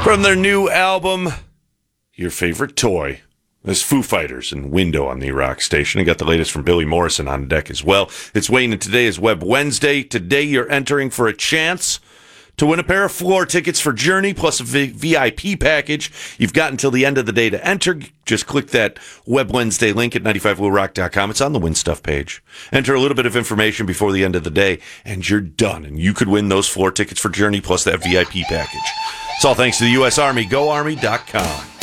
From their new album, Your Favorite Toy. There's Foo Fighters and Window on the Rock Station. I got the latest from Billy Morrison on deck as well. It's Wayne, and today is Web Wednesday. Today you're entering for a chance to win a pair of floor tickets for Journey plus a VIP package. You've got until the end of the day to enter. Just click that Web Wednesday link at 95bluerock.com. It's on the Win Stuff page. Enter a little bit of information before the end of the day, and you're done. And you could win those floor tickets for Journey plus that VIP package. It's all thanks to the U.S. Army. GoArmy.com.